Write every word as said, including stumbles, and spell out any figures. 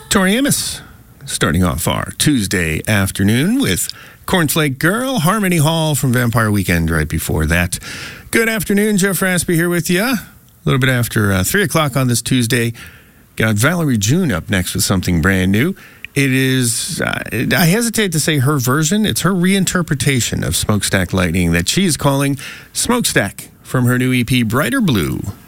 Tori Amos starting off our Tuesday afternoon with Cornflake Girl, Harmony Hall from Vampire Weekend right before that. Good afternoon, Jeff Raspy here with you. A little bit after uh, three o'clock on this Tuesday. Got Valerie June up next with something brand new. It is, uh, I hesitate to say her version. It's her reinterpretation of Smokestack Lightning that she's calling Smokestack from her new E P, Brighter Blue.